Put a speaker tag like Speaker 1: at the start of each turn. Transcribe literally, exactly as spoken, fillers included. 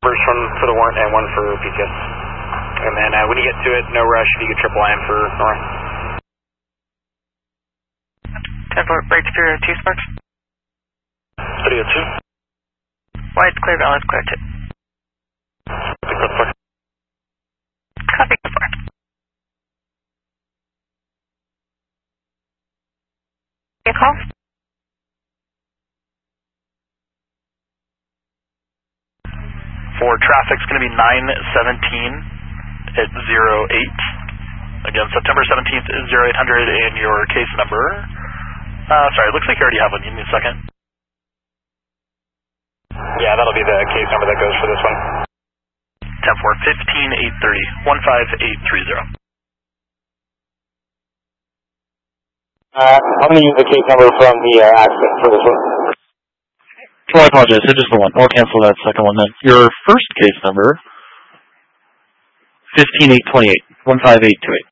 Speaker 1: First one for the warrant and one for P T S. And then uh, when you get to it, no rush if you get triple I M for Nora.
Speaker 2: ten four, break through two sparks.
Speaker 1: Studio two.
Speaker 2: Wide clear, valid, clear two.
Speaker 1: Copy, code four.
Speaker 2: Copy, code four. Your call?
Speaker 3: For traffic's going to be nine seventeen at zero eight. Again, September seventeenth is zero eight hundred and your case number. Uh, sorry, it looks like you already have one. Give me a second.
Speaker 1: Yeah, that'll be the case number that goes for this one.
Speaker 3: ten four, fifteen eight thirty, one five eight three zero.
Speaker 1: Uh, I'm going to use the case number from the uh, accident for this one.
Speaker 4: Oh, I apologize. It's just the one. I'll cancel that second one then. Your first case number, fifteen eight twenty-eight, one five eight two eight.